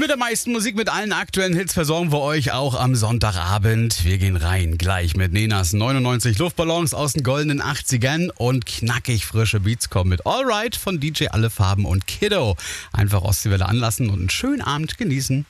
Mit der meisten Musik, mit allen aktuellen Hits versorgen wir euch auch am Sonntagabend. Wir gehen rein gleich mit Nenas 99 Luftballons aus den goldenen 80ern und knackig frische Beats kommen mit Alright von DJ Alle Farben und Kiddo. Einfach Ostseewelle anlassen und einen schönen Abend genießen.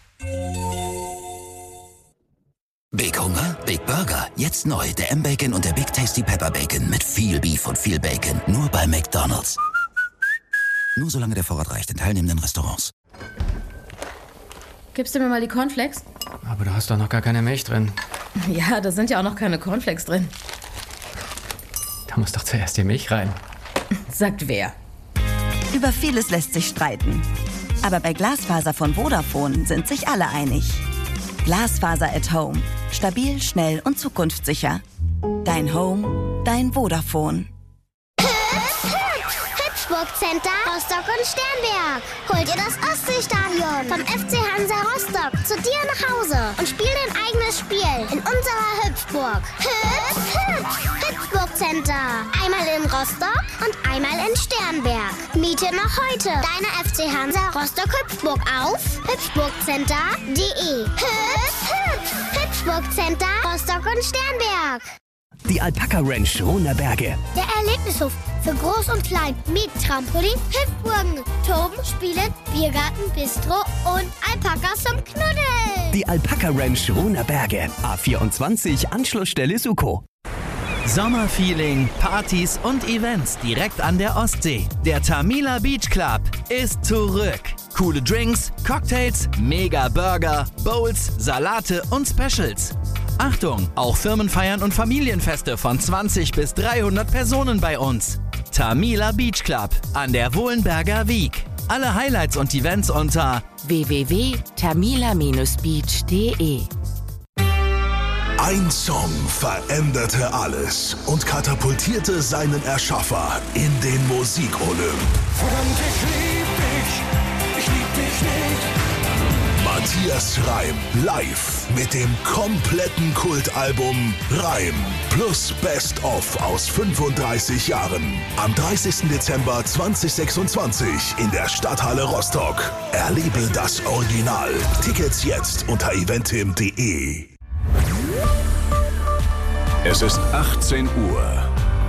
Big Hunger, Big Burger. Jetzt neu der M-Bacon und der Big Tasty Pepper Bacon mit viel Beef und viel Bacon. Nur bei McDonald's. Nur solange der Vorrat reicht in teilnehmenden Restaurants. Gibst du mir mal die Cornflakes? Aber du hast doch noch gar keine Milch drin. Ja, da sind ja auch noch keine Cornflakes drin. Da muss doch zuerst die Milch rein. Sagt wer? Über vieles lässt sich streiten. Aber bei Glasfaser von Vodafone sind sich alle einig. Glasfaser at Home. Stabil, schnell und zukunftssicher. Dein Home, dein Vodafone. Center, Rostock und Sternberg. Holt ihr das Ostseestadion vom FC Hansa Rostock zu dir nach Hause und spiel dein eigenes Spiel in unserer Hüpfburg. Hüpfburg Center. Einmal in Rostock und einmal in Sternberg. Miete noch heute deine FC Hansa Rostock Hüpfburg auf hüpfburgcenter.de. Hüpfburg Center, Rostock und Sternberg. Die Alpaka Ranch Runerberge. Der Erlebnishof für Groß und Klein mit Trampolin, Hüpfburgen, Toben, Spielen, Biergarten, Bistro und Alpakas zum Knuddeln. Die Alpaka Ranch Runerberge. A24 Anschlussstelle Suko. Sommerfeeling, Partys und Events direkt an der Ostsee. Der Tamila Beach Club ist zurück. Coole Drinks, Cocktails, mega Burger, Bowls, Salate und Specials. Achtung, auch Firmenfeiern und Familienfeste von 20 bis 300 Personen bei uns. Tamila Beach Club an der Wohlenberger Wiek. Alle Highlights und Events unter www.tamila-beach.de. Ein Song veränderte alles und katapultierte seinen Erschaffer in den Musikolymp. Verdammt, ich lieb dich nicht. Matthias Reim live mit dem kompletten Kultalbum Reim plus Best of aus 35 Jahren. Am 30. Dezember 2026 in der Stadthalle Rostock. Erlebe das Original. Tickets jetzt unter eventim.de. Es ist 18 Uhr.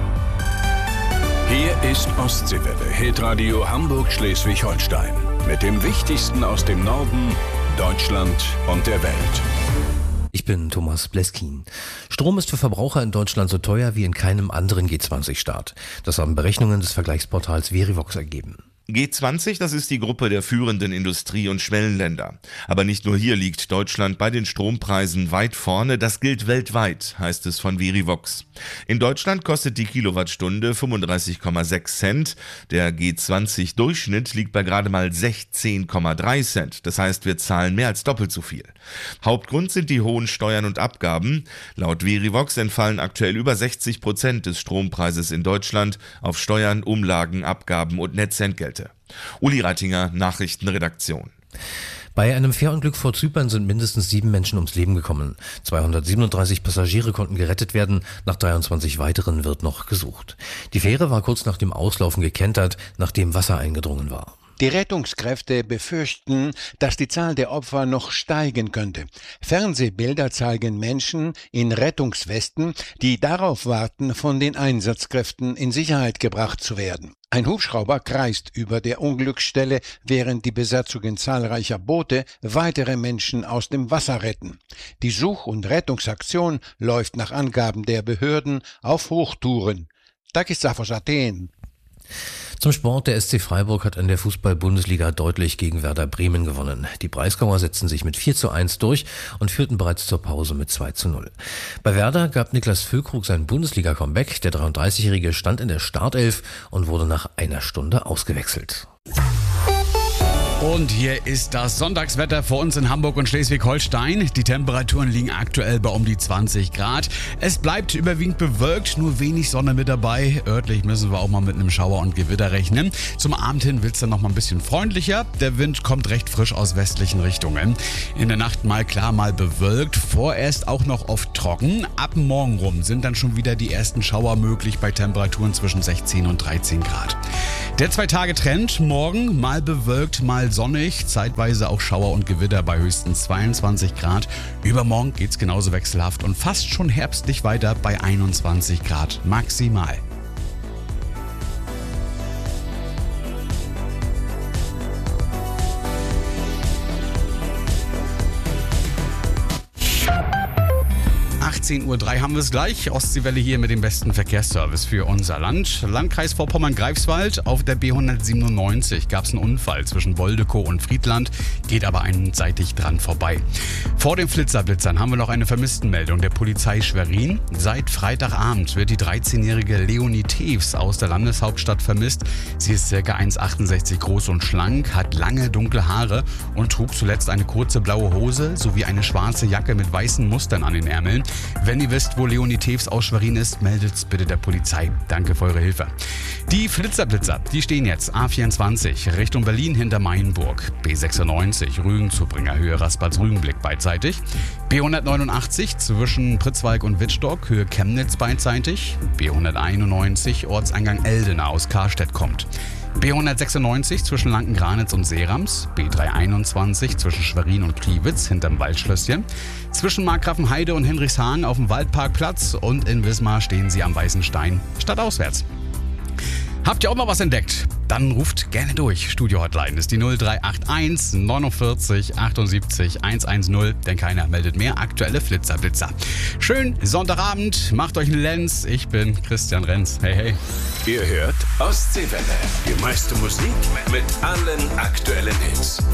Hier ist Ostseewelle, Hitradio Hamburg-Schleswig-Holstein. Mit dem Wichtigsten aus dem Norden, Deutschland und der Welt. Ich bin Thomas Bleskin. Strom ist für Verbraucher in Deutschland so teuer wie in keinem anderen G20-Staat. Das haben Berechnungen des Vergleichsportals Verivox ergeben. G20, das ist die Gruppe der führenden Industrie- und Schwellenländer. Aber nicht nur hier liegt Deutschland bei den Strompreisen weit vorne, das gilt weltweit, heißt es von Verivox. In Deutschland kostet die Kilowattstunde 35,6 Cent, der G20-Durchschnitt liegt bei gerade mal 16,3 Cent, das heißt, wir zahlen mehr als doppelt so viel. Hauptgrund sind die hohen Steuern und Abgaben. Laut Verivox entfallen aktuell über 60% des Strompreises in Deutschland auf Steuern, Umlagen, Abgaben und Netzentgelte. Uli Reitinger, Nachrichtenredaktion. Bei einem Fährunglück vor Zypern sind mindestens 7 Menschen ums Leben gekommen. 237 Passagiere konnten gerettet werden, nach 23 weiteren wird noch gesucht. Die Fähre war kurz nach dem Auslaufen gekentert, nachdem Wasser eingedrungen war. Die Rettungskräfte befürchten, dass die Zahl der Opfer noch steigen könnte. Fernsehbilder zeigen Menschen in Rettungswesten, die darauf warten, von den Einsatzkräften in Sicherheit gebracht zu werden. Ein Hubschrauber kreist über der Unglücksstelle, während die Besatzungen zahlreicher Boote weitere Menschen aus dem Wasser retten. Die Such- und Rettungsaktion läuft nach Angaben der Behörden auf Hochtouren. Takis Safos, Athen. Zum Sport, der SC Freiburg hat in der Fußball-Bundesliga deutlich gegen Werder Bremen gewonnen. Die Breisgauer setzten sich mit 4:1 durch und führten bereits zur Pause mit 2:0. Bei Werder gab Niklas Füllkrug sein Bundesliga-Comeback. Der 33-Jährige stand in der Startelf und wurde nach einer Stunde ausgewechselt. Und hier ist das Sonntagswetter für uns in Hamburg und Schleswig-Holstein. Die Temperaturen liegen aktuell bei um die 20 Grad. Es bleibt überwiegend bewölkt, nur wenig Sonne mit dabei. Örtlich müssen wir auch mal mit einem Schauer und Gewitter rechnen. Zum Abend hin wird es dann noch mal ein bisschen freundlicher. Der Wind kommt recht frisch aus westlichen Richtungen. In der Nacht mal klar, mal bewölkt. Vorerst auch noch oft trocken. Ab morgen rum sind dann schon wieder die ersten Schauer möglich bei Temperaturen zwischen 16 und 13 Grad. Der 2-Tage-Trend, morgen mal bewölkt, mal sonnig, zeitweise auch Schauer und Gewitter bei höchstens 22 Grad. Übermorgen geht's genauso wechselhaft und fast schon herbstlich weiter bei 21 Grad maximal. Uhr 3 haben wir es gleich. Ostseewelle hier mit dem besten Verkehrsservice für unser Land. Landkreis Vorpommern-Greifswald. Auf der B197 gab es einen Unfall zwischen Woldekow und Friedland, geht aber einseitig dran vorbei. Vor den Flitzerblitzern haben wir noch eine Vermisstenmeldung der Polizei Schwerin. Seit Freitagabend wird die 13-jährige Leonie Tews aus der Landeshauptstadt vermisst. Sie ist ca. 1,68 groß und schlank, hat lange dunkle Haare und trug zuletzt eine kurze blaue Hose sowie eine schwarze Jacke mit weißen Mustern an den Ärmeln. Wenn ihr wisst, wo Leonie Tews aus Schwerin ist, meldet's bitte der Polizei. Danke für eure Hilfe. Die Flitzerblitzer, die stehen jetzt A24 Richtung Berlin hinter Mainburg. B96 Rügen-Zubringer Höhe Raspals-Rügenblick beidseitig. B189 zwischen Pritzwalk und Wittstock Höhe Chemnitz beidseitig. B191 Ortseingang Eldena aus Karstedt kommt. B196 zwischen Lanken-Granitz und Seerams, B321 zwischen Schwerin und Kliewitz hinterm Waldschlösschen, zwischen Markgrafenheide und Henrichshagen auf dem Waldparkplatz und in Wismar stehen sie am Weißen Stein stadtauswärts. Habt ihr auch noch was entdeckt? Dann ruft gerne durch. Studio-Hotline ist die 0381 49 78 110, denn keiner meldet mehr aktuelle Flitzerblitzer. Schönen Sonntagabend, macht euch einen Lenz. Ich bin Christian Renz. Hey, hey. Ihr hört Ostseewelle. Die meiste Musik mit allen aktuellen Hits.